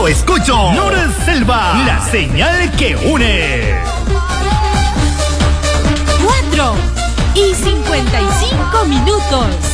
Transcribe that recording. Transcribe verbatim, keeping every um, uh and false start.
Yo escucho Nora Selva, la señal que une. Cuatro y cincuenta y cinco minutos.